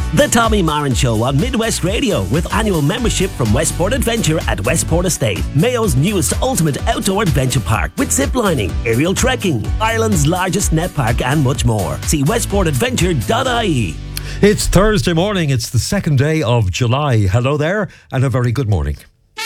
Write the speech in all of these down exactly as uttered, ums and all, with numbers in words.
The Tommy Marin Show on Midwest Radio with annual membership from Westport Adventure at Westport Estate, Mayo's newest ultimate outdoor adventure park with ziplining, aerial trekking, Ireland's largest net park and much more. See westport adventure dot I E. It's Thursday morning. It's the second day of July. Hello there and a very good morning.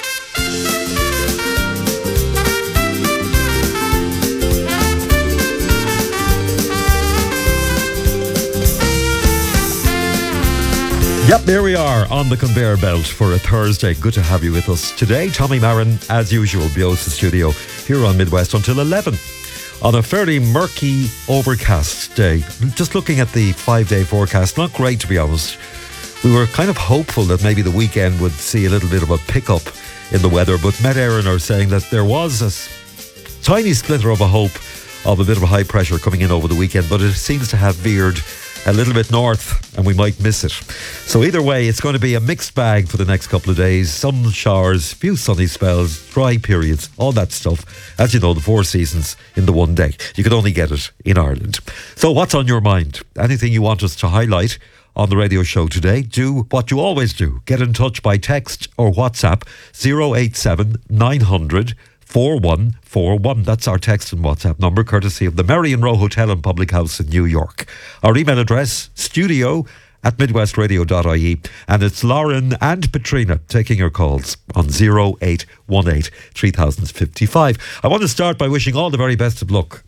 Yep, there we are on the conveyor belt for a Thursday. Good to have you with us today. Tommy Marin, as usual, Bio's the studio here on Midwest until eleven. On a fairly murky, overcast day. Just looking at the five-day forecast, not great to be honest. We were kind of hopeful that maybe the weekend would see a little bit of a pickup in the weather, but Met Éireann are saying that there was a s- tiny splinter of a hope of a bit of a high pressure coming in over the weekend, but it seems to have veered a little bit north and we might miss it. So either way, it's going to be a mixed bag for the next couple of days. Some showers, few sunny spells, dry periods, all that stuff. As you know, the four seasons in the one day. You can only get it in Ireland. So what's on your mind? Anything you want us to highlight on the radio show today? Do what you always do. Get in touch by text or WhatsApp zero eight seven nine hundred four one four one. That's our text and WhatsApp number, courtesy of the Merrion Row Hotel and Public House in New York. Our email address, studio at midwest radio dot I E. And it's Lauren and Patrina taking your calls on zero eight one eight three thousand fifty-five. I want to start by wishing all the very best of luck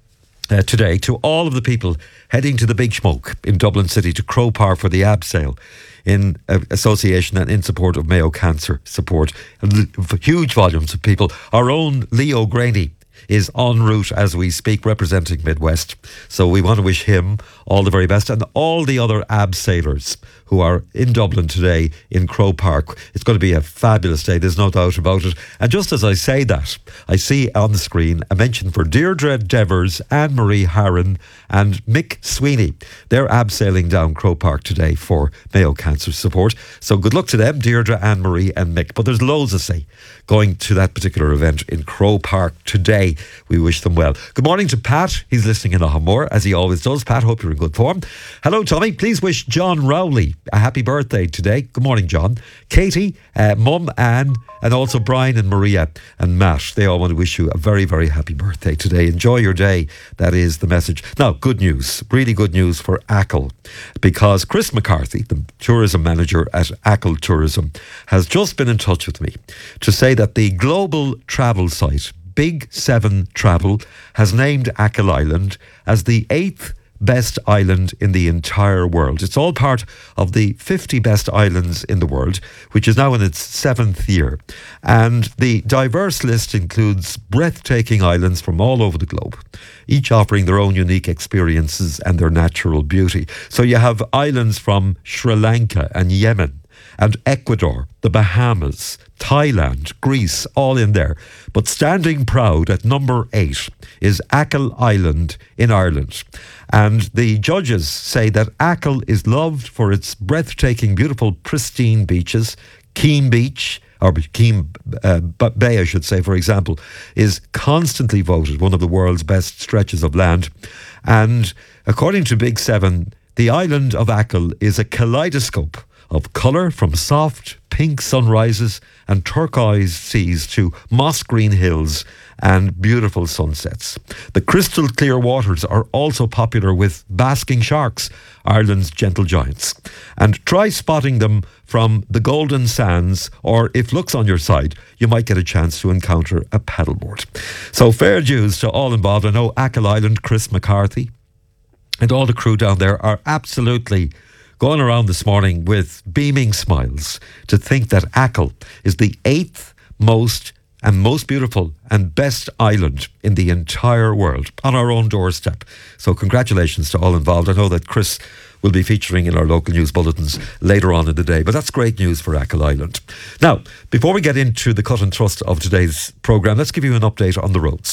Uh, today to all of the people heading to the Big Smoke in Dublin City to Crow Park for the Ab Sale in uh, association and in support of Mayo Cancer Support. Huge volumes of people. Our own Leo Graney is en route as we speak, representing Midwest. So we want to wish him all the very best, and all the other Ab sailors who are in Dublin today in Crow Park. It's going to be a fabulous day, there's no doubt about it. And just as I say that, I see on the screen a mention for Deirdre Devers, Anne-Marie Harron and Mick Sweeney. They're abseiling down Crow Park today for Mayo Cancer Support. So good luck to them, Deirdre, Anne-Marie and Mick. But there's loads to say going to that particular event in Crow Park today. We wish them well. Good morning to Pat. He's listening in Ahamore, as he always does. Pat, hope you're in good form. Hello, Tommy. Please wish John Rowley a happy birthday today. Good morning, John. Katie, uh, Mum, Anne, and also Brian and Maria and Matt. They all want to wish you a very, very happy birthday today. Enjoy your day. That is the message. Now, good news. Really good news for Achill, because Chris McCarthy, the tourism manager at Achill Tourism, has just been in touch with me to say that the global travel site Big Seven Travel has named Achill Island as the eighth best island in the entire world. It's all part of the fifty best islands in the world, which is now in its seventh year. And the diverse list includes breathtaking islands from all over the globe, each offering their own unique experiences and their natural beauty. So you have islands from Sri Lanka and Yemen and Ecuador, the Bahamas, Thailand, Greece, all in there. But standing proud at number eight is Achill Island in Ireland. And the judges say that Achill is loved for its breathtaking, beautiful, pristine beaches. Keem Beach, or Keem uh, Bay, I should say, for example, is constantly voted one of the world's best stretches of land. And according to Big Seven, the island of Achill is a kaleidoscope of colour, from soft pink sunrises and turquoise seas to moss green hills and beautiful sunsets. The crystal clear waters are also popular with basking sharks, Ireland's gentle giants. And try spotting them from the Golden Sands, or if luck's on your side, you might get a chance to encounter a paddleboard. So fair dues to all involved. I know Achill Island, Chris McCarthy and all the crew down there are absolutely going around this morning with beaming smiles to think that Achill is the eighth most and most beautiful and best island in the entire world on our own doorstep. So congratulations to all involved. I know that Chris will be featuring in our local news bulletins later on in the day, but that's great news for Achill Island. Now, before we get into the cut and thrust of today's programme, let's give you an update on the roads.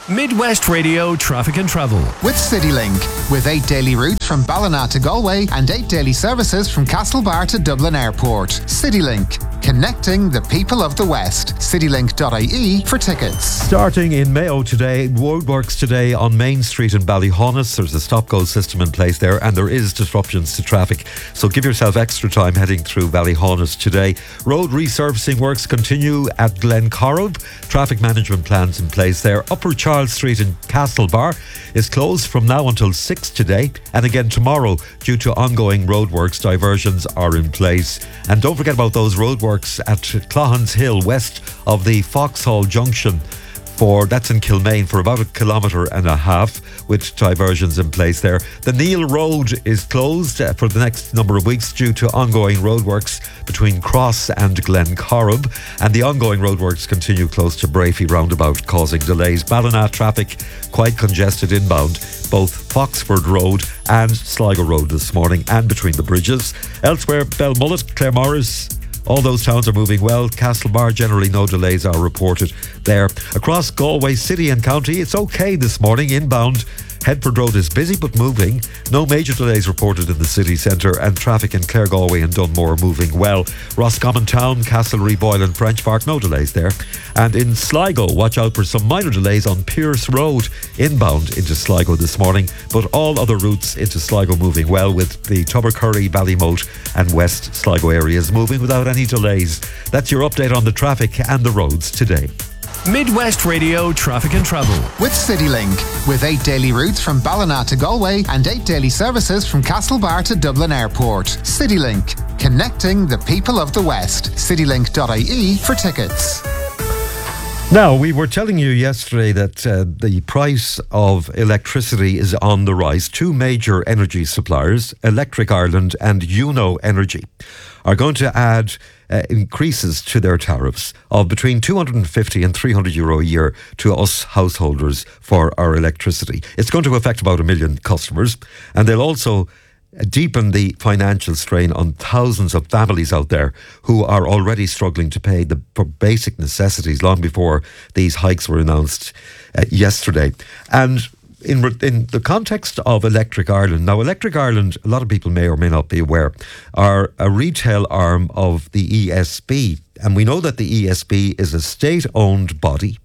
Midwest Radio Traffic and Travel with CityLink. With eight daily routes from Ballina to Galway and eight daily services from Castlebar to Dublin Airport. CityLink, connecting the people of the West. citylink dot I E for tickets. Starting in Mayo today, roadworks today on Main Street in Ballyhonus. There's a stop-go system in place there, and there is disruptions to traffic. So give yourself extra time heading through Ballyhonus today. Road resurfacing works continue at Glencorrib. Traffic management plans in place there. Upper Charles Street in Castlebar is closed from now until six today, and again tomorrow due to ongoing roadworks. Diversions are in place. And don't forget about those roadworks at Clohans Hill west of the Foxhall Junction. For that's in Kilmaine for about a kilometre and a half with diversions in place there. The Neil Road is closed uh, for the next number of weeks due to ongoing roadworks between Cross and Glencorrib, and the ongoing roadworks continue close to Brafey roundabout, causing delays. Ballina traffic quite congested inbound, both Foxford Road and Sligo Road this morning and between the bridges. Elsewhere, Belmullet, Claremorris, all those towns are moving well. Castlebar, generally no delays are reported there. Across Galway City and County, it's okay this morning. Inbound, Headford Road is busy but moving. No major delays reported in the city centre, and traffic in Clare Galway and Dunmore moving well. Roscommon Town, Castlereagh, Boyle and French Park, no delays there. And in Sligo, watch out for some minor delays on Pierce Road inbound into Sligo this morning, but all other routes into Sligo moving well, with the Tubbercurry, Ballymote and West Sligo areas moving without any delays. That's your update on the traffic and the roads today. Midwest Radio Traffic and Travel with CityLink. With eight daily routes from Ballina to Galway and eight daily services from Castlebar to Dublin Airport. CityLink, connecting the people of the West. citylink dot I E for tickets. Now, we were telling you yesterday that uh, the price of electricity is on the rise. Two major energy suppliers, Electric Ireland and Uno Energy, are going to add uh, increases to their tariffs of between two hundred fifty and three hundred euro a year to us householders for our electricity. It's going to affect about a million customers, and they'll also deepen the financial strain on thousands of families out there who are already struggling to pay the for basic necessities long before these hikes were announced uh, yesterday. And in in the context of Electric Ireland, now Electric Ireland, a lot of people may or may not be aware, are a retail arm of the E S B. And we know that the E S B is a state-owned body,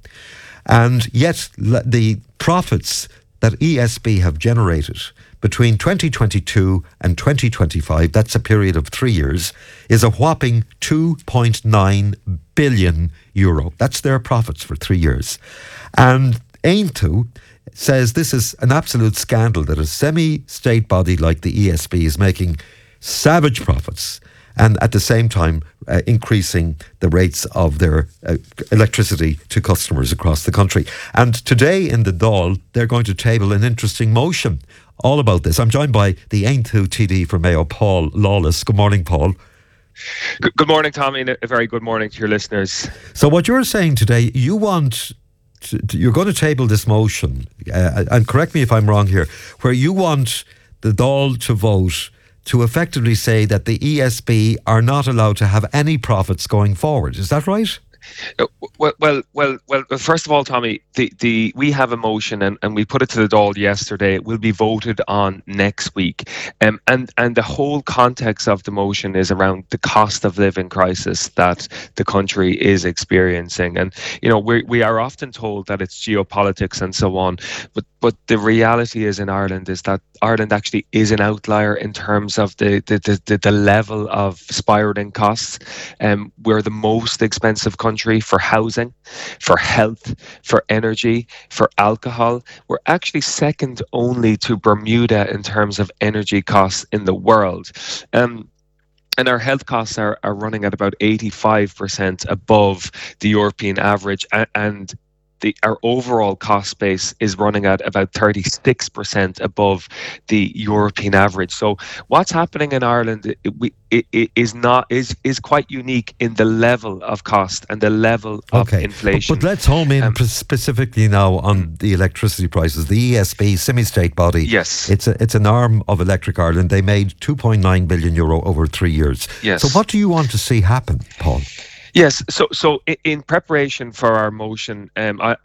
and yet the profits that E S B have generated between twenty twenty-two and twenty twenty-five, that's a period of three years, is a whopping two point nine billion euro. That's their profits for three years. And Aintu says this is an absolute scandal that a semi-state body like the E S B is making savage profits and at the same time uh, increasing the rates of their uh, electricity to customers across the country. And today in the Dáil, they're going to table an interesting motion all about this. I'm joined by the Aintu T D for Mayo, Paul Lawless. Good morning, Paul. Good, good morning, Tommy, and a very good morning to your listeners. So what you're saying today, you want... To, to, you're going to table this motion, uh, and correct me if I'm wrong here, where you want the Dáil to vote to effectively say that the E S B are not allowed to have any profits going forward. Is that right? Well, well, well, well. First of all, Tommy, the, the we have a motion, and, and we put it to the Dáil yesterday. It will be voted on next week, um, and and the whole context of the motion is around the cost of living crisis that the country is experiencing. And you know, we we are often told that it's geopolitics and so on, but but the reality is in Ireland is that Ireland actually is an outlier in terms of the the the, the level of spiraling costs. Um, we're the most expensive country. Country for housing, for health, for energy, for alcohol. We're actually second only to Bermuda in terms of energy costs in the world. Um, And our health costs are, are running at about eighty-five percent above the European average, and, and the, our overall cost base is running at about thirty-six percent above the European average. So what's happening in Ireland it, we, it, it is not is is quite unique in the level of cost and the level okay. of inflation. But, but let's home in um, specifically now on mm. the electricity prices. The E S B, semi-state body, yes, it's a, it's an arm of Electric Ireland. They made two point nine billion euro over three years. Yes. So what do you want to see happen, Paul? Yes, so so in preparation for our motion, um, I, I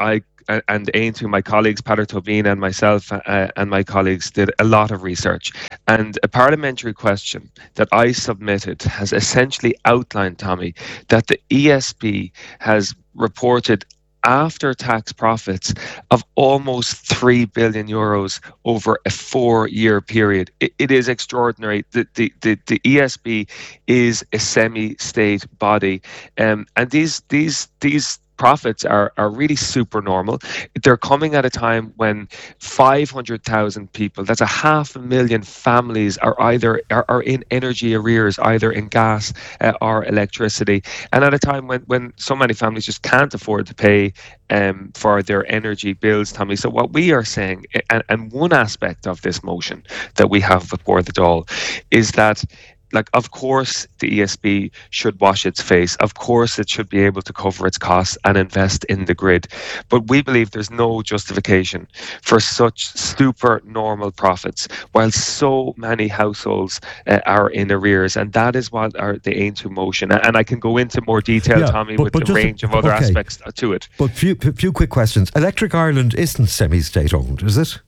uh, and Aintu, my colleagues, Peadar Tóibín and myself uh, and my colleagues did a lot of research. And a parliamentary question that I submitted has essentially outlined, Tommy, that the E S B has reported after-tax profits of almost three billion euros over a four-year period. It, it is extraordinary. The, the, the, the E S B is a semi-state body, um, and these these these profits are, are really super normal. They're coming at a time when five hundred thousand people, that's a half a million families, are either are, are in energy arrears, either in gas uh, or electricity. And at a time when, when so many families just can't afford to pay um, for their energy bills, Tommy. So what we are saying, and, and one aspect of this motion that we have before the Dáil, is that, like, of course, the E S B should wash its face. Of course, it should be able to cover its costs and invest in the grid. But we believe there's no justification for such super normal profits while so many households uh, are in arrears. And that is what our, the Aintu motion. And I can go into more detail, yeah, Tommy, but, with but the range a, of other okay. aspects to it. But few, few quick questions. Electric Ireland isn't semi-state owned, is it?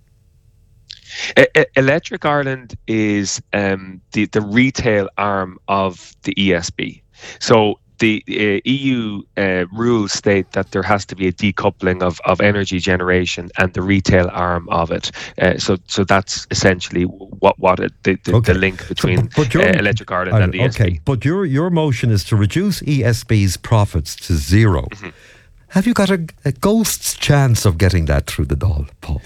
E- Electric Ireland is um, the, the retail arm of the E S B. So the uh, E U uh, rules state that there has to be a decoupling of, of energy generation and the retail arm of it. Uh, so so that's essentially what what it, the, the, okay. the link between so, but, but uh, Electric Ireland I, and the E S B. Okay, but your, your motion is to reduce E S B's profits to zero. Mm-hmm. Have you got a, a ghost's chance of getting that through the Dáil, Paul?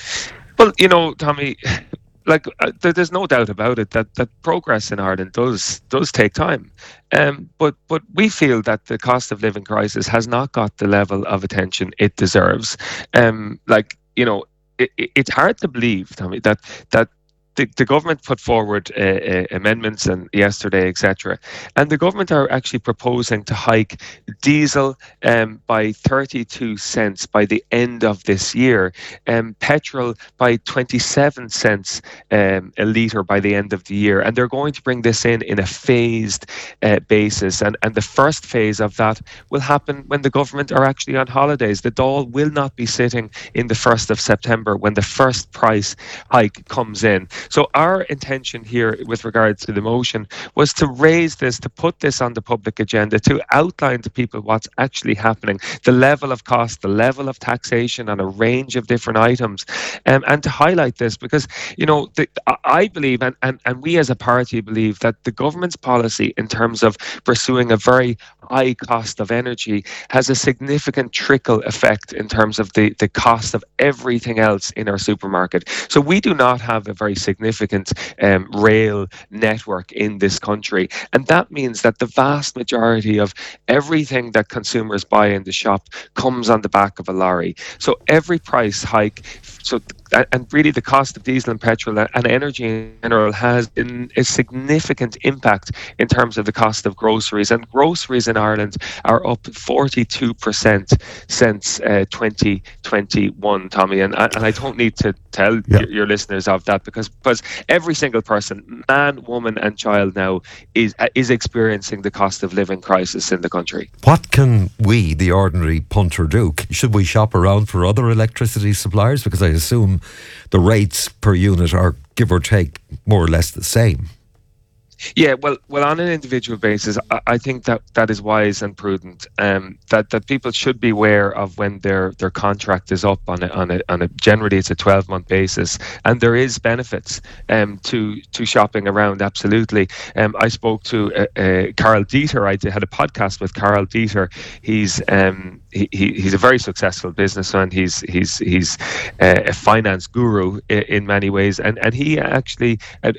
Well, you know, Tommy, like uh, there, there's no doubt about it that, that progress in Ireland does does take time. Um, but but we feel that the cost of living crisis has not got the level of attention it deserves. Um, like, you know, it, it, it's hard to believe, Tommy, that that. The, the government put forward uh, uh, amendments and yesterday, et cetera. And the government are actually proposing to hike diesel um, by thirty-two cents by the end of this year, and um, petrol by twenty-seven cents um, a litre by the end of the year. And they're going to bring this in in a phased uh, basis. And, and the first phase of that will happen when the government are actually on holidays. The Dáil will not be sitting in the first of September when the first price hike comes in. So our intention here with regards to the motion was to raise this, to put this on the public agenda, to outline to people what's actually happening, the level of cost, the level of taxation on a range of different items, um, and to highlight this because, you know, the, I believe, and, and, and we as a party believe, that the government's policy in terms of pursuing a very high cost of energy has a significant trickle effect in terms of the, the cost of everything else in our supermarket. So we do not have a very significant um, rail network in this country. And that means that the vast majority of everything that consumers buy in the shop comes on the back of a lorry. So every price hike, so and really the cost of diesel and petrol and energy in general has been a significant impact in terms of the cost of groceries. And groceries in Ireland are up forty-two percent since uh, twenty twenty-one, Tommy. And, and I don't need to tell yeah. your, your listeners of that because, because every single person, man, woman and child now is, is experiencing the cost of living crisis in the country. What can we, the ordinary punter, do? Should we shop around for other electricity suppliers? Because I assume the rates per unit are, give or take, more or less the same. Yeah, well, well, on an individual basis, I, I think that that is wise and prudent. Um, that that people should be aware of when their their contract is up on a on a on a generally it's a twelve month basis, and there is benefits um to to shopping around. Absolutely. Um, I spoke to uh, uh, Carl Dieter. I had a podcast with Carl Dieter. He's um he, he he's a very successful businessman. He's he's he's uh, a finance guru in, in many ways, and and he actually. Uh,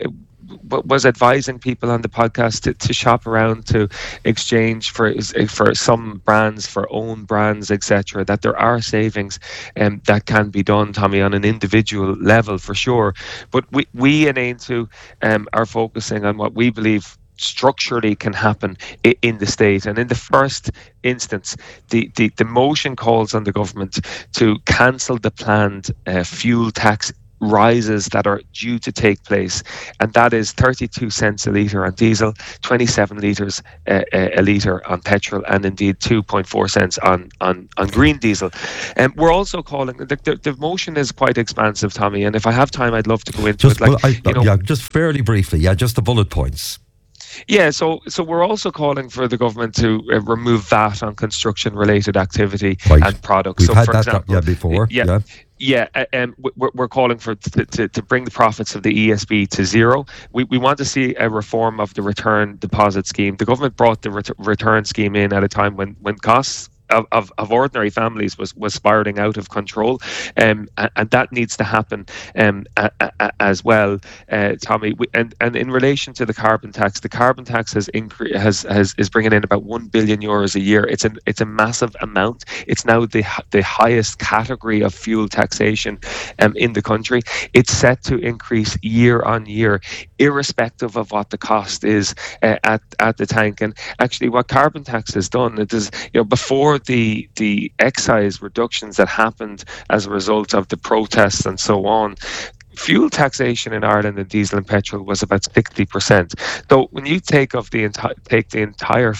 was advising people on the podcast to, to shop around, to exchange for for some brands, for own brands, et cetera. That there are savings um, that can be done, Tommy, on an individual level for sure. But we we in Aintu um, are focusing on what we believe structurally can happen in the state. And in the first instance, the, the, the motion calls on the government to cancel the planned uh, fuel tax rises that are due to take place, and that is thirty-two cents a litre on diesel, twenty-seven litres uh, a litre on petrol, and indeed two point four cents on, on, on green diesel. And um, we're also calling, the, the, the motion is quite expansive, Tommy, and if I have time I'd love to go into just, it. Like, well, I, you know, yeah, just fairly briefly, yeah, just the bullet points. Yeah, so so we're also calling for the government to uh, remove V A T on construction-related activity right. and products. We've so, had for that example, yeah, before. Yeah, yeah. Yeah, um, we're, we're calling for to, to, to bring the profits of the E S B to zero. We we want to see a reform of the return deposit scheme. The government brought the ret- return scheme in at a time when, when costs Of, of, of ordinary families was, was spiraling out of control, um, and, and that needs to happen um, a, a, as well, uh, Tommy. We, and, and in relation to the carbon tax, the carbon tax has incre- has, has is bringing in about one billion euros a year. It's an it's a massive amount. It's now the the highest category of fuel taxation um, in the country. It's set to increase year on year, irrespective of what the cost is uh, at at the tank. And actually, what carbon tax has done, it is, you know, before the the excise reductions that happened as a result of the protests and so on, fuel taxation in Ireland and diesel and petrol was about sixty percent. So when you take of the entire take the entire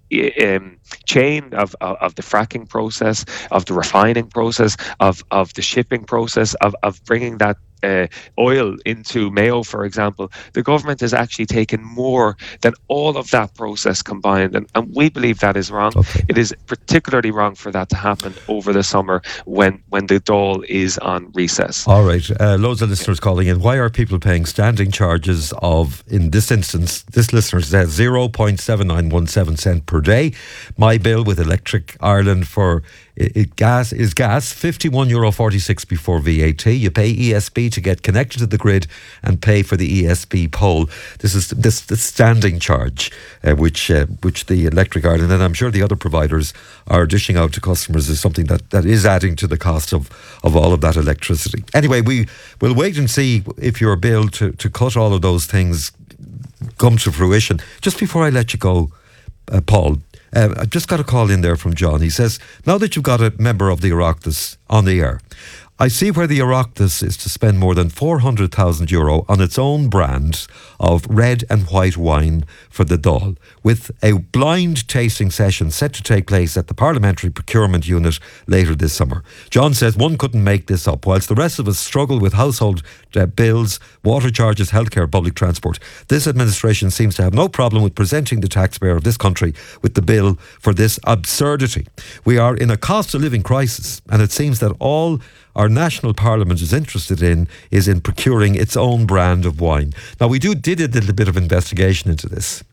um, chain of, of of the fracking process, of the refining process, of of the shipping process, of of bringing that Uh, oil into Mayo, for example, the government has actually taken more than all of that process combined, and, and we believe that is wrong. Okay. It is particularly wrong for that to happen over the summer when when the Dáil is on recess. All right, uh, loads of listeners calling in. Why are people paying standing charges of, in this instance, this listener says zero point seven nine one seven cent per day? My bill with Electric Ireland for it, it gas is gas fifty-one euro forty-six before V A T. You pay E S B to get connected to the grid and pay for the E S B pole. This is this the standing charge, uh, which uh, which the Electric Ireland, and I'm sure the other providers are dishing out to customers, is something that, that is adding to the cost of, of all of that electricity. Anyway, we will wait and see if your bill to, to cut all of those things comes to fruition. Just before I let you go, uh, Paul, uh, I just got a call in there from John. He says, now that you've got a member of the Oireachtas on the air, I see where the Oireachtas is to spend more than four hundred thousand euro on its own brand of red and white wine for the Dáil, with a blind tasting session set to take place at the Parliamentary Procurement Unit later this summer. John says one couldn't make this up, whilst the rest of us struggle with household uh, bills, water charges, healthcare, public transport. This administration seems to have no problem with presenting the taxpayer of this country with the bill for this absurdity. We are in a cost of living crisis, and it seems that all our national parliament is interested in is in procuring its own brand of wine. Now, we do did a little bit of investigation into this.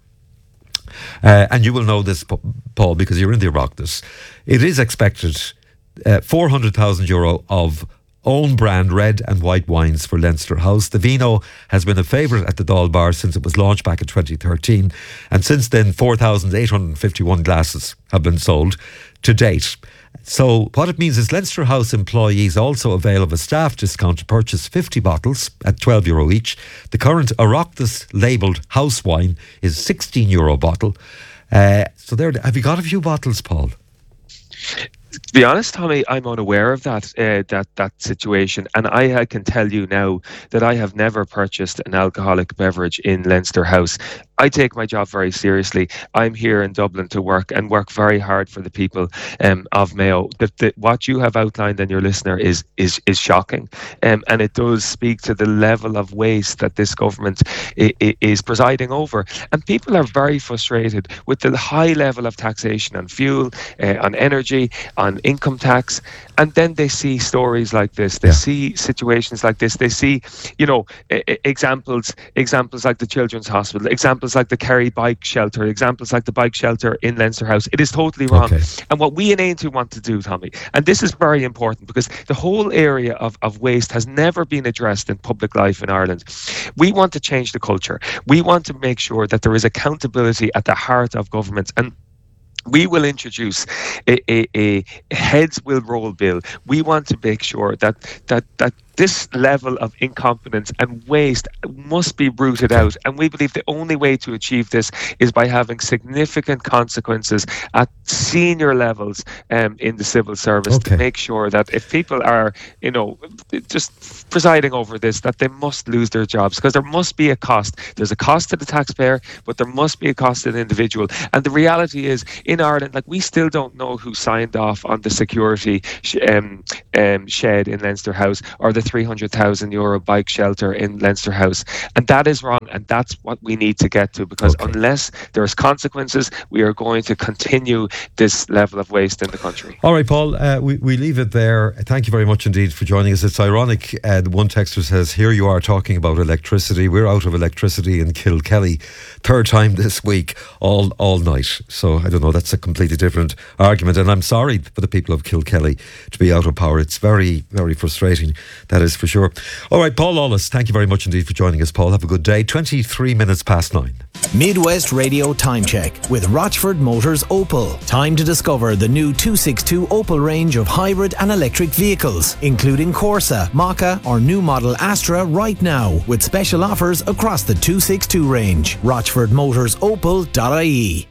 Uh, and you will know this, Paul, because you're in the Oireachtas. It is expected uh, four hundred thousand euro of own brand red and white wines for Leinster House. The Vino has been a favourite at the Dáil Bar since it was launched back in twenty thirteen. And since then, four thousand eight hundred fifty-one glasses have been sold to date. So what it means is Leinster House employees also avail of a staff discount to purchase fifty bottles at twelve euro each. The current Oireachtas labelled house wine is sixteen euro a bottle. Uh, so there, have you got a few bottles, Paul? To be honest, Tommy, I'm unaware of that uh, that that situation, and I, I can tell you now that I have never purchased an alcoholic beverage in Leinster House. I take my job very seriously. I'm here in Dublin to work and work very hard for the people um, of Mayo. The, the, what you have outlined in your listener is is is shocking, um, and it does speak to the level of waste that this government I- I- is presiding over. And people are very frustrated with the high level of taxation on fuel, uh, on energy, on income tax, and then they see stories like this. They yeah. see situations like this. They see, you know, I- I- examples examples like the Children's Hospital, examples like the Kerry Bike Shelter, examples like the bike shelter in Leinster House. It is totally wrong. Okay. And what we in Aintu want to do, Tommy, and this is very important because the whole area of, of waste has never been addressed in public life in Ireland. We want to change the culture. We want to make sure that there is accountability at the heart of government. And we will introduce a, a, a heads will roll bill. We want to make sure that that that this level of incompetence and waste must be rooted out. And we believe the only way to achieve this is by having significant consequences at senior levels um, in the civil service okay. to make sure that if people are, you know, just presiding over this, that they must lose their jobs, because there must be a cost. There's a cost to the taxpayer, but there must be a cost to the individual. And the reality is, in Ireland, like, we still don't know who signed off on the security sh- um, um, shed in Leinster House, or the three hundred thousand euro bike shelter in Leinster House. And that is wrong, and that's what we need to get to, because okay. unless there's consequences, we are going to continue this level of waste in the country. All right, Paul, uh, we, we leave it there. Thank you very much indeed for joining us. It's ironic, uh, one texter says, here you are talking about electricity. We're out of electricity in Kilkelly. Third time this week, all all night. So I don't know, that's a completely different argument. And I'm sorry for the people of Kilkelly to be out of power. It's very, very frustrating, that is for sure. All right, Paul Lawless, thank you very much indeed for joining us, Paul. Have a good day. twenty-three minutes past nine. Midwest Radio Time Check with Rochford Motors Opel. Time to discover the new two sixty-two Opel range of hybrid and electric vehicles, including Corsa, Maka or new model Astra right now, with special offers across the two sixty-two range. rochford motors opel dot I E.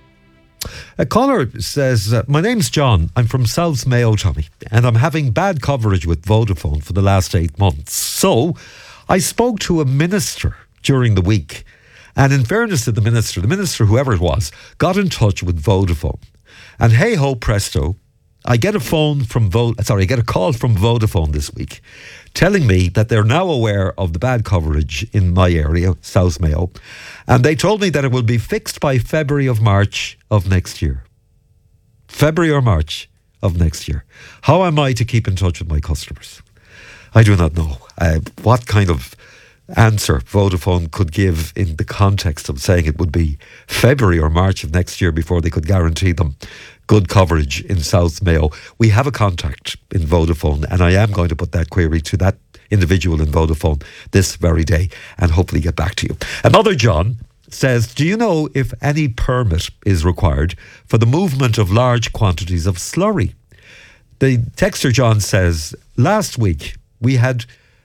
A caller says, uh, my name's John. I'm from South Mayo, Tommy, and I'm having bad coverage with Vodafone for the last eight months. So I spoke to a minister during the week. And in fairness to the minister, the minister, whoever it was, got in touch with Vodafone. And hey ho presto, I get a phone from Vo- sorry, I get a call from Vodafone this week telling me that they're now aware of the bad coverage in my area, South Mayo. And they told me that it will be fixed by February or March of next year. February or March of next year. How am I to keep in touch with my customers? I do not know. Uh, what kind of answer Vodafone could give in the context of saying it would be February or March of next year before they could guarantee them good coverage in South Mayo. We have a contact in Vodafone, and I am going to put that query to that individual in Vodafone this very day and hopefully get back to you. Another John says, do you know if any permit is required for the movement of large quantities of slurry? The texter John says, last week we had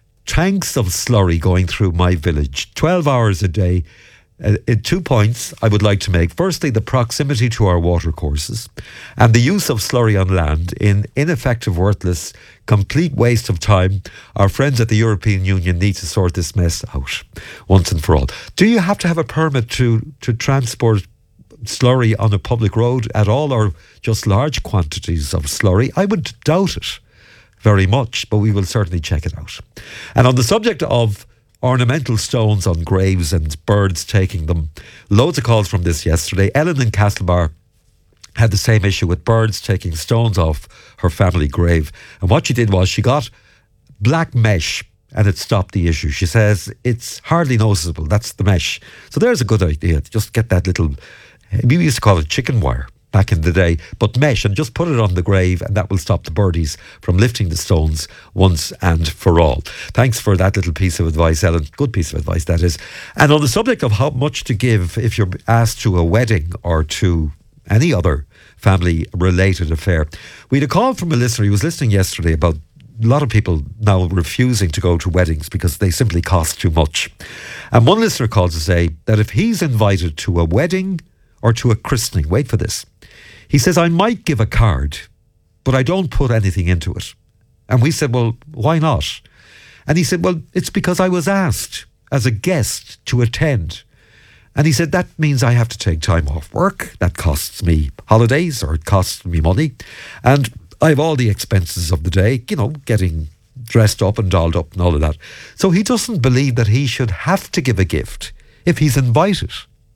tanks of slurry going through my village, twelve hours a day. Uh, two points I would like to make. Firstly, the proximity to our watercourses and the use of slurry on land in ineffective, worthless, complete waste of time. Our friends at the European Union need to sort this mess out once and for all. Do you have to have a permit to, to transport slurry on a public road at all, or just large quantities of slurry? I would doubt it very much, but we will certainly check it out. And on the subject of ornamental stones on graves and birds taking them, loads of calls from this yesterday. Ellen in Castlebar had the same issue with birds taking stones off her family grave, and what she did was she got black mesh and it stopped the issue. She says it's hardly noticeable, that's the mesh. So there's a good idea, just get that little, we used to call it chicken wire back in the day, but mesh, and just put it on the grave, and that will stop the birdies from lifting the stones once and for all. Thanks for that little piece of advice, Ellen. Good piece of advice, that is. And on the subject of how much to give if you're asked to a wedding or to any other family-related affair, we had a call from a listener. He was listening yesterday about a lot of people now refusing to go to weddings because they simply cost too much. And one listener called to say that if he's invited to a wedding or to a christening, wait for this, he says, I might give a card, but I don't put anything into it. And we said, well, why not? And he said, well, it's because I was asked as a guest to attend. And he said, that means I have to take time off work. That costs me holidays, or it costs me money. And I have all the expenses of the day, you know, getting dressed up and dolled up and all of that. So he doesn't believe that he should have to give a gift if he's invited.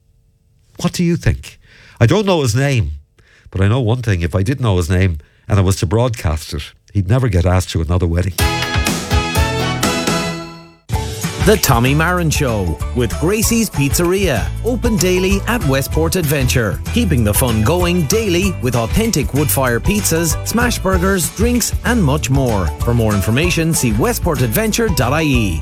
What do you think? I don't know his name, but I know one thing. If I did know his name and I was to broadcast it, he'd never get asked to another wedding. The Tommy Marin Show with Gracie's Pizzeria. Open daily at Westport Adventure. Keeping the fun going daily with authentic wood-fire pizzas, smash burgers, drinks and much more. For more information, see westport adventure dot I E.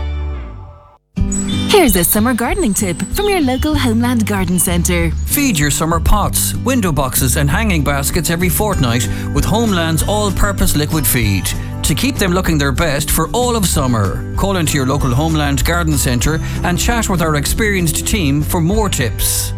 Here's a summer gardening tip from your local Homeland Garden Centre. Feed your summer pots, window boxes and hanging baskets every fortnight with Homeland's all-purpose liquid feed. to keep them looking their best for all of summer. Call into your local Homeland Garden Centre and chat with our experienced team for more tips.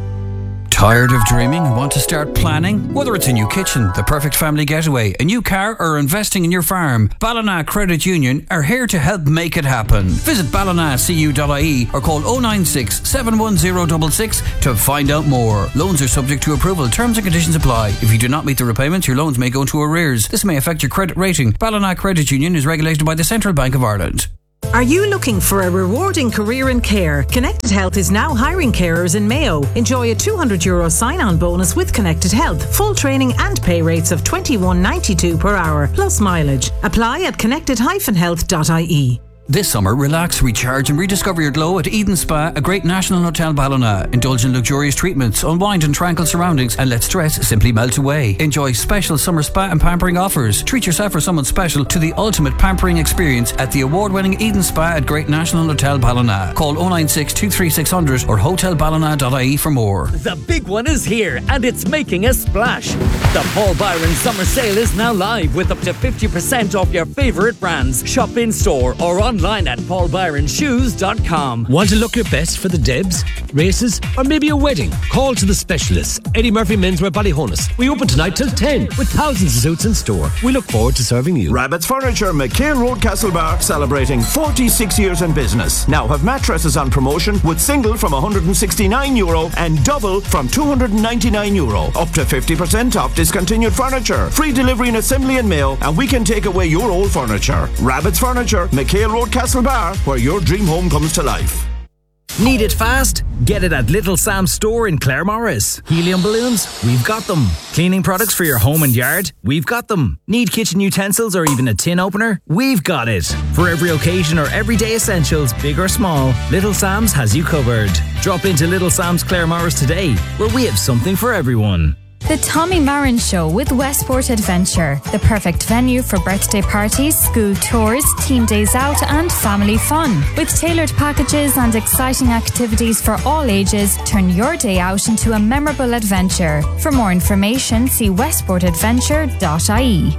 Tired of dreaming and want to start planning? Whether it's a new kitchen, the perfect family getaway, a new car, or investing in your farm, Ballina Credit Union are here to help make it happen. Visit ballina c u dot i e or call oh nine six, seven one zero six six to find out more. Loans are subject to approval. Terms and conditions apply. If you do not meet the repayments, your loans may go into arrears. This may affect your credit rating. Ballina Credit Union is regulated by the Central Bank of Ireland. Are you looking for a rewarding career in care? Connected Health is now hiring carers in Mayo. Enjoy a two hundred euro sign-on bonus with Connected Health. Full training and pay rates of twenty-one ninety-two per hour, plus mileage. Apply at connected dash health dot i e. This summer, relax, recharge and rediscover your glow at Eden Spa, a great national hotel Ballina. Indulge in luxurious treatments, unwind in tranquil surroundings and let stress simply melt away. Enjoy special summer spa and pampering offers. Treat yourself or someone special to the ultimate pampering experience at the award-winning Eden Spa at Great National Hotel Ballina. Call oh nine six, two three six zero zero or hotel ballina dot i e for more. The big one is here and it's making a splash. The Paul Byron Summer Sale is now live with up to fifty percent off your favourite brands. Shop in store or online at paul byron shoes dot com. Want to look your best for the Debs, races, or maybe a wedding? Call to the specialists. Eddie Murphy Menswear Ballyhonus. We open tonight till ten with thousands of suits in store. We look forward to serving you. Rabbit's Furniture, McHale Road, Castlebar, celebrating forty-six years in business. Now have mattresses on promotion with single from one hundred sixty-nine euro and double from two hundred ninety-nine euro. Up to fifty percent off discontinued furniture. Free delivery and assembly in mail, and we can take away your old furniture. Rabbit's Furniture, McHale Road, Castlebar, where your dream home comes to life. Need it fast? Get it at Little Sam's store in Claremorris. Helium balloons? We've got them. Cleaning products for your home and yard? We've got them. Need kitchen utensils or even a tin opener? We've got it. For every occasion or everyday essentials, big or small, Little Sam's has you covered. Drop into Little Sam's Claremorris today, where we have something for everyone. The Tommy Marin Show with Westport Adventure, the perfect venue for birthday parties, school tours, team days out and family fun. With tailored packages and exciting activities for all ages, turn your day out into a memorable adventure. For more information, see westport adventure dot i e.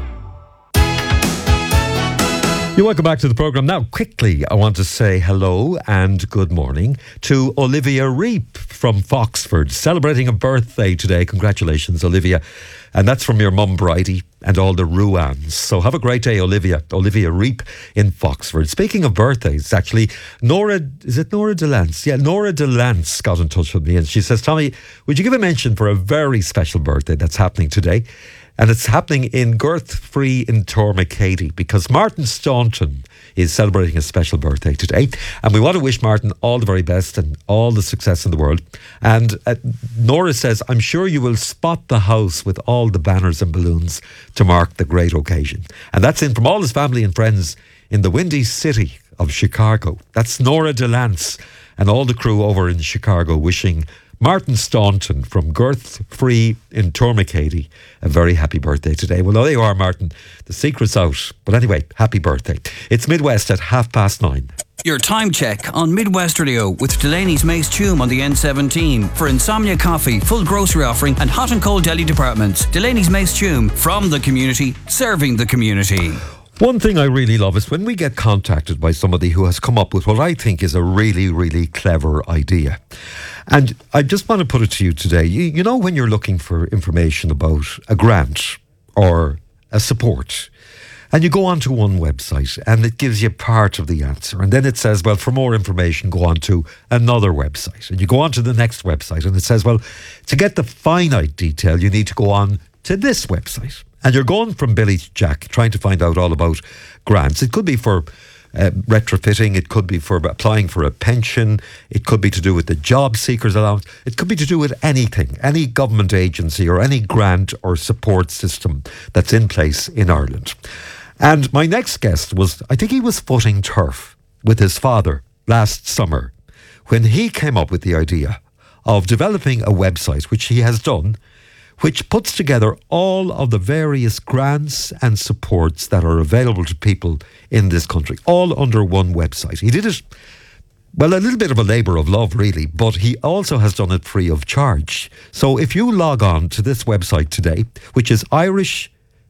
You're welcome back to the programme. Now, quickly, I want to say hello and good morning to Olivia Reap from Foxford, celebrating a birthday today. Congratulations, Olivia. And that's from your mum, Bridie, and all the Ruans. So have a great day, Olivia. Olivia Reap in Foxford. Speaking of birthdays, actually, Nora, is it Nora DeLance? Yeah, Nora DeLance got in touch with me and she says, Tommy, would you give a mention for a very special birthday that's happening today? And it's happening in Girth Free in Tormakeady because Martin Staunton is celebrating a special birthday today. And we want to wish Martin all the very best and all the success in the world. And uh, Nora says, I'm sure you will spot the house with all the banners and balloons to mark the great occasion. And that's in from all his family and friends in the windy city of Chicago. That's Nora DeLance and all the crew over in Chicago wishing Martin Staunton from Girth Free in Tormakeady a very happy birthday today. Well, there you are, Martin. The secret's out. But anyway, happy birthday. It's Midwest at half past nine. Your time check on Midwest Radio with Delaney's Mace Tume on the N seventeen for Insomnia Coffee, full grocery offering and hot and cold deli departments. Delaney's Mace Tume, from the community, serving the community. One thing I really love is when we get contacted by somebody who has come up with what I think is a really, really clever idea. And I just want to put it to you today. You, you know, when you're looking for information about a grant or a support, and you go onto one website and it gives you part of the answer. And then it says, well, for more information, go on to another website. And you go on to the next website and it says, well, to get the finite detail, you need to go on to this website. And you're going from Billy to Jack, trying to find out all about grants. It could be for uh, retrofitting. It could be for applying for a pension. It could be to do with the job seekers allowance. It could be to do with anything, any government agency or any grant or support system that's in place in Ireland. And my next guest was, I think he was footing turf with his father last summer when he came up with the idea of developing a website, which he has done, which puts together all of the various grants and supports that are available to people in this country, all under one website. He did it, well, a little bit of a labour of love, really, but he also has done it free of charge. So if you log on to this website today, which is Irish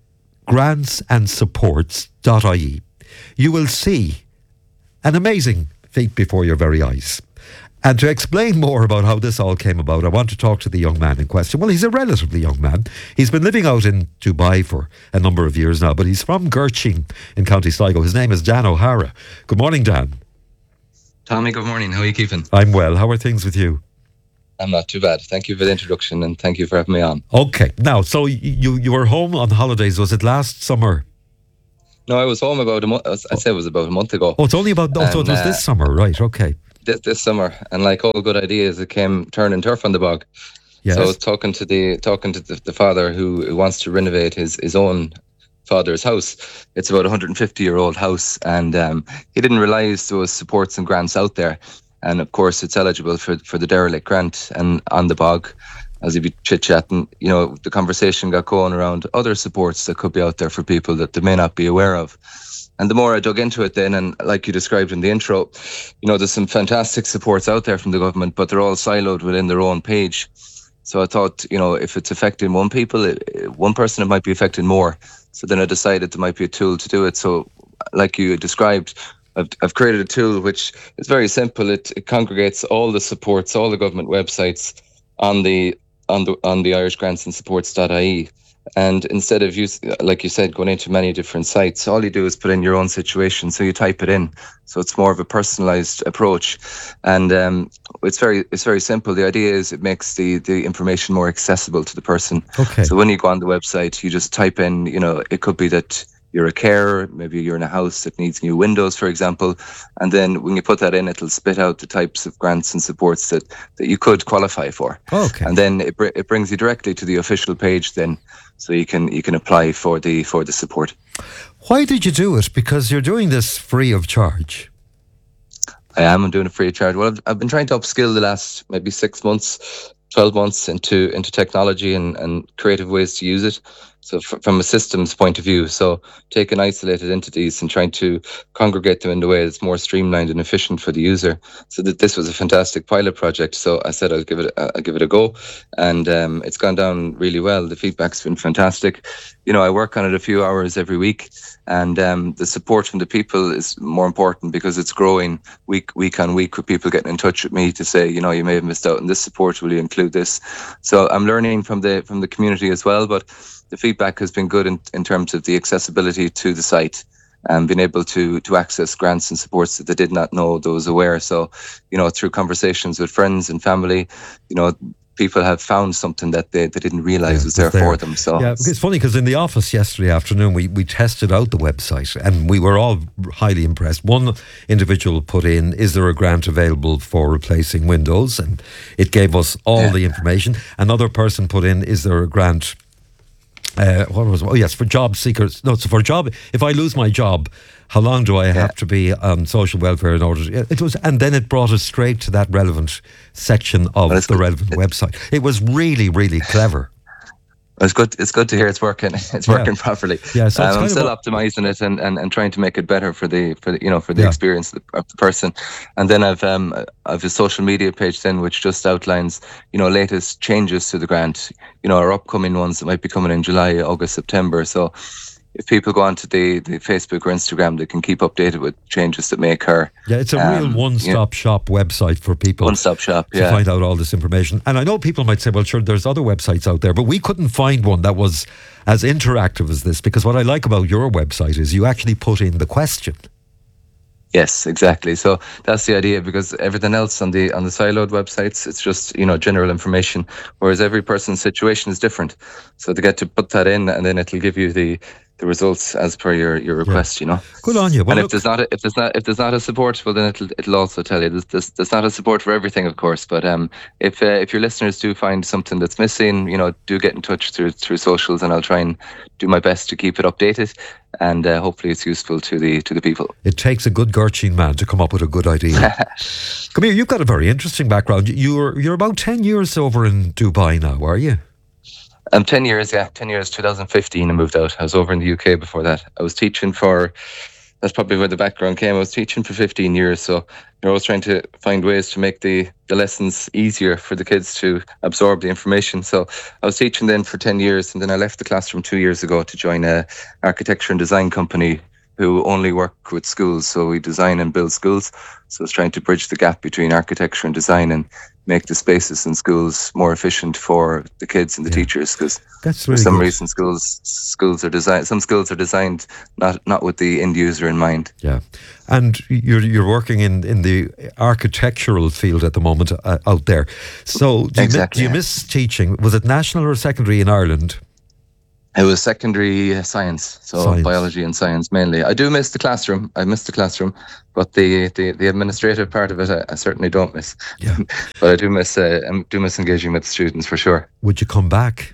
grants and supports dot I E, you will see an amazing feat before your very eyes. And to explain more about how this all came about, I want to talk to the young man in question. Well, he's a relatively young man. He's been living out in Dubai for a number of years now, but he's from Gertrude in County Sligo. His name is Dan O'Hara. Good morning, Dan. Tommy, good morning. How are you keeping? I'm well. How are things with you? I'm not too bad. Thank you for the introduction and thank you for having me on. Okay. Now, so you you were home on holidays. Was it last summer? No, I was home about a month. I'd say it was about a month ago. Oh, it's only about, oh, so it was uh, this summer, right? Okay. This, this summer. And like all good ideas, it came turning turf on the bog. Yes. So I was talking to the talking to the, the father who wants to renovate his, his own father's house. It's about a one hundred fifty year old house, and um, he didn't realise there was supports and grants out there. And of course, it's eligible for for the derelict grant. And on the bog, as he'd be chit chatting, you know, the conversation got going around other supports that could be out there for people that they may not be aware of. And the more I dug into it then, and like you described in the intro, you know, there's some fantastic supports out there from the government, but they're all siloed within their own page. So I thought, you know, if it's affecting one people, it, one person, it might be affecting more. So then I decided there might be a tool to do it. So like you described, I've, I've created a tool which is very simple. It, it congregates all the supports, all the government websites on the on the on the Irish Grants and Supports dot I E. And instead of, you, like you said, going into many different sites, all you do is put in your own situation. So you type it in. So it's more of a personalised approach. And um, it's very it's very simple. The idea is it makes the, the information more accessible to the person. Okay. So when you go on the website, you just type in, you know, it could be that you're a carer, maybe you're in a house that needs new windows, for example. And then when you put that in, it'll spit out the types of grants and supports that, that you could qualify for. Okay. And then it, br- it brings you directly to the official page then, so you can you can apply for the for the support. Why did you do it? Because you're doing this free of charge. I am. I'm doing it free of charge. Well, I've, I've been trying to upskill the last maybe six months, twelve months into into technology and, and creative ways to use it. So f- from a systems point of view, so taking isolated entities and trying to congregate them in a way that's more streamlined and efficient for the user. So that this was a fantastic pilot project. So I said I'll give it a, I'll give it a go, and um, it's gone down really well. The feedback's been fantastic. You know, I work on it a few hours every week, and um, the support from the people is more important because it's growing week week on week with people getting in touch with me to say, you know, you may have missed out on this support. Will you include this? So I'm learning from the from the community as well, but the feedback has been good in, in terms of the accessibility to the site and being able to to access grants and supports that they did not know they was aware. So, you know, through conversations with friends and family, you know, people have found something that they, they didn't realise yeah, was there, there for them. So yeah, it's funny because in the office yesterday afternoon we, we tested out the website and we were all highly impressed. One individual put in, is there a grant available for replacing windows? And it gave us all yeah. the information. Another person put in, is there a grant Uh, what was? Oh yes, for job seekers. No, so for job. If I lose my job, how long do I yeah. have to be on social welfare in order to? It was, and then it brought us straight to that relevant section of well, the good. relevant website. It was really, really clever. It's good. It's good to hear it's working. It's yeah. working properly. Yeah, so um, I'm still optimizing it and, and, and trying to make it better for the for the, you know for the yeah. experience of the, of the person. And then I've um I've a social media page then which just outlines you know latest changes to the grant. You know our upcoming ones that might be coming in July, August, September. So if people go onto the, the Facebook or Instagram, they can keep updated with changes that may occur. Yeah, it's a um, real one-stop you know, shop website for people. One-stop shop, to yeah. find out all this information. And I know people might say, well, sure, there's other websites out there, but we couldn't find one that was as interactive as this, because what I like about your website is you actually put in the question. Yes, exactly. So that's the idea, because everything else on the on the siloed websites, it's just, you know, general information, whereas every person's situation is different. So they get to put that in and then it'll give you the the results as per your, your request, yeah. you know. Good on you. Well, and look, if there's not a, if there's not if there's not a support, well then it'll it'll also tell you there's there's, there's not a support for everything, of course. But um, if uh, if your listeners do find something that's missing, you know, do get in touch through through socials, and I'll try and do my best to keep it updated, and uh, hopefully it's useful to the to the people. It takes a good Gertrude man to come up with a good idea. Come here, you've got a very interesting background. You're you're about ten years over in Dubai now, are you? Um, ten years, yeah, ten years. twenty fifteen, I moved out. I was over in the U K before that. I was teaching for. That's probably where the background came. I was teaching for fifteen years, so you're always trying to find ways to make the, the lessons easier for the kids to absorb the information. So I was teaching then for ten years, and then I left the classroom two years ago to join a architecture and design company who only work with schools. So we design and build schools. So it's trying to bridge the gap between architecture and design and make the spaces in schools more efficient for the kids and the yeah. teachers. Because That's really for some good. reason, schools schools are designed. Some schools are designed not not with the end user in mind. Yeah, and you're you're working in, in the architectural field at the moment uh, out there. So do you, exactly, mi- do you yeah. miss teaching? Was it national or secondary in Ireland? It was secondary uh, science, so Science. biology and science mainly. I do miss the classroom. I miss the classroom, but the, the, the administrative part of it, I, I certainly don't miss. Yeah. But I do miss uh, I do miss engaging with the students for sure. Would you come back?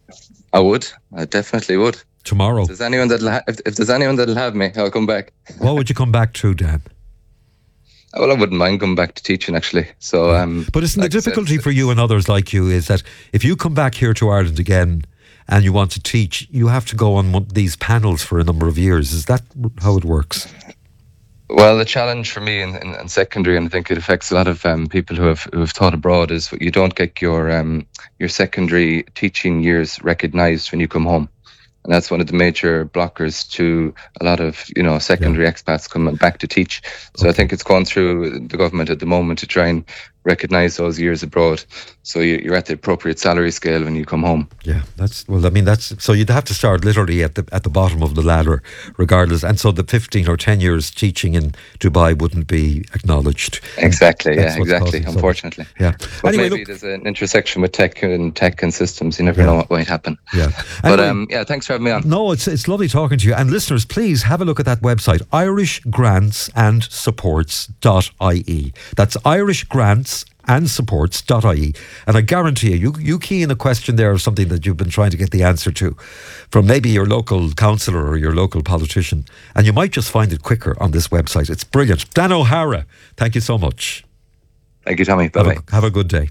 I would. I definitely would. Tomorrow. If there's anyone that'll ha- if, if there's anyone that'll have me, I'll come back. What would you come back to, Dan? Well, I wouldn't mind coming back to teaching actually. So, um, but isn't like the I said, difficulty for you and others like you is that if you come back here to Ireland again and you want to teach, you have to go on one, these panels for a number of years. Is that how it works? Well, the challenge for me in, in, in secondary, and I think it affects a lot of um, people who have who have taught abroad, is you don't get your um, your secondary teaching years recognised when you come home, and that's one of the major blockers to a lot of you know secondary yeah. expats coming back to teach. So okay. I think it's gone through the government at the moment to try and recognise those years abroad, so you, you're at the appropriate salary scale when you come home. Yeah, that's well. I mean, that's so you'd have to start literally at the at the bottom of the ladder, regardless. And so the fifteen or ten years teaching in Dubai wouldn't be acknowledged. Exactly. That's yeah. Exactly. Unfortunately. So, yeah. But anyway, maybe look, there's an intersection with tech and tech and systems. You never yeah. know what might happen. Yeah. But anyway, um, yeah. Thanks for having me on. No, it's it's lovely talking to you. And listeners, please have a look at that website, irish grants and supports dot I E. That's Irish Grants and supports dot I E, and I guarantee you, you you key in a question there of something that you've been trying to get the answer to from maybe your local councillor or your local politician, and you might just find it quicker on this website. It's brilliant. Dan O'Hara, thank you so much. Thank you, Tommy. Bye bye. Have, have a good day.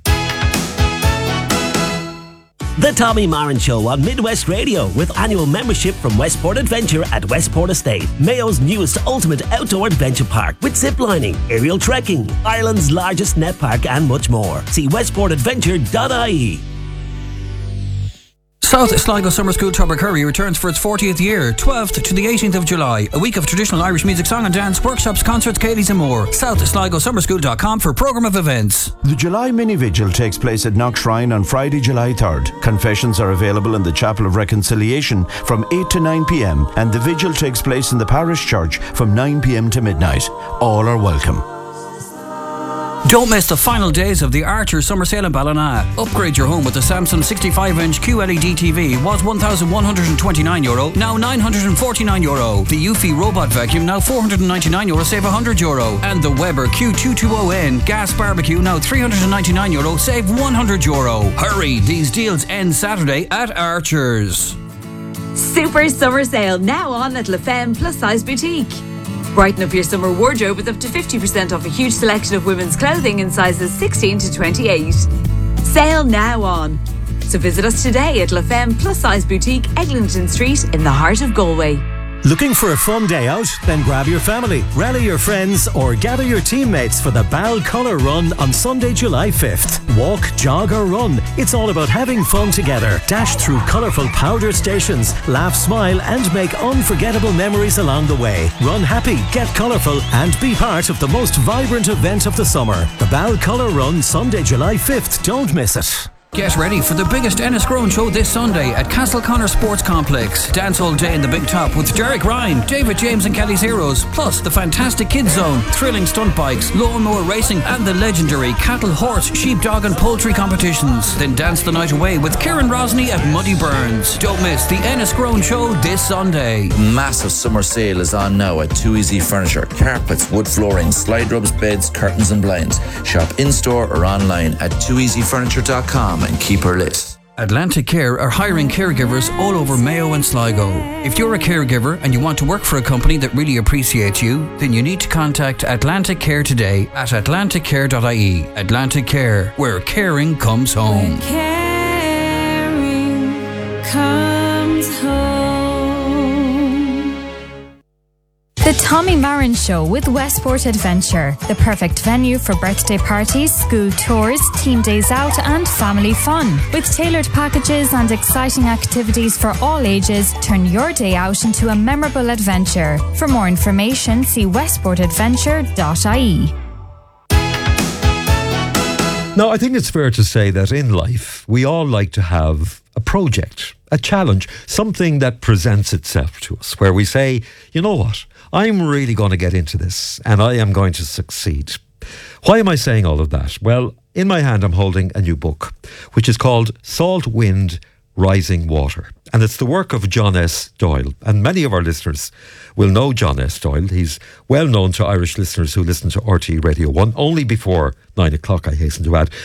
The Tommy Marin Show on Midwest Radio, with annual membership from Westport Adventure at Westport Estate, Mayo's newest ultimate outdoor adventure park with zip lining, aerial trekking, Ireland's largest net park and much more. See westport adventure dot I E. South Sligo Summer School Tubbercurry returns for its fortieth year, twelfth to the eighteenth of July. A week of traditional Irish music, song and dance, workshops, concerts, Cadies and more. south sligo summer school dot com for programme of events. The July Mini Vigil takes place at Knock Shrine on Friday, July third. Confessions are available in the Chapel of Reconciliation from eight to nine p.m. and the vigil takes place in the parish church from nine p.m. to midnight. All are welcome. Don't miss the final days of the Archer Summer Sale in Ballina. Upgrade your home with the Samsung sixty-five inch Q L E D T V. Was one thousand one hundred twenty-nine euro, now nine hundred forty-nine euro. The Eufy Robot Vacuum, now four hundred ninety-nine euro, save one hundred euro. And the Weber Q two twenty N Gas Barbecue, now three hundred ninety-nine euro, save one hundred euro. Hurry, these deals end Saturday at Archer's. Super Summer Sale now on at La Femme Plus Size Boutique. Brighten up your summer wardrobe with up to fifty percent off a huge selection of women's clothing in sizes sixteen to twenty-eight. Sale now on. So visit us today at La Femme Plus Size Boutique, Eglinton Street in the heart of Galway. Looking for a fun day out? Then grab your family, rally your friends, or gather your teammates for the Bal Colour Run on Sunday, July fifth. Walk, jog or run. It's all about having fun together. Dash through colourful powder stations, laugh, smile and make unforgettable memories along the way. Run happy, get colourful and be part of the most vibrant event of the summer. The Bal Colour Run, Sunday, July fifth. Don't miss it. Get ready for the biggest Enniscrone show this Sunday at Castleconnor Sports Complex. Dance all day in the Big Top with Derek Ryan, David James and Kelly's Heroes, plus the fantastic Kids Zone, thrilling stunt bikes, lawnmower racing and the legendary cattle, horse, sheep, dog and poultry competitions. Then dance the night away with Kieran Rosney at Muddy Burns. Don't miss the Enniscrone show this Sunday. Massive summer sale is on now at Too Easy Furniture. Carpets, wood flooring, slide rubs, beds, curtains and blinds. Shop in-store or online at too easy furniture dot com and keep her lit. Atlantic Care are hiring caregivers all over Mayo and Sligo. If you're a caregiver and you want to work for a company that really appreciates you, then you need to contact Atlantic Care today at atlantic care dot I E. Atlantic Care, where caring comes home. Where caring comes home. The Tommy Marin Show with Westport Adventure, the perfect venue for birthday parties, school tours, team days out and family fun. With tailored packages and exciting activities for all ages, turn your day out into a memorable adventure. For more information, see westport adventure dot I E. Now, I think it's fair to say that in life, we all like to have a project, a challenge, something that presents itself to us, where we say, you know what, I'm really going to get into this and I am going to succeed. Why am I saying all of that? Well, in my hand, I'm holding a new book, which is called Salt, Wind, Rising Water. And it's the work of John S. Doyle. And many of our listeners will know John S. Doyle. He's well known to Irish listeners who listen to R T E Radio one, only before nine o'clock, I hasten to add.